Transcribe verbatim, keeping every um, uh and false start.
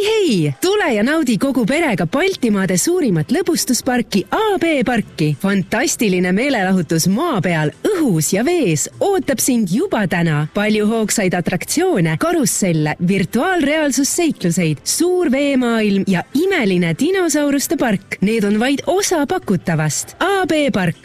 hei! Tule ja naudi kogu perega Baltimaade suurimat lõbustusparki A B parki. Fantastiline meelelahutus maa peal, õhus ja vees ootab sind juba täna. Palju hoogsaid atraktsioone, karusselle, virtuaalreaalsusseikluseid, suur veemaailm ja imeline dinosauruste park. Need on vaid osa pakutavast. A B park.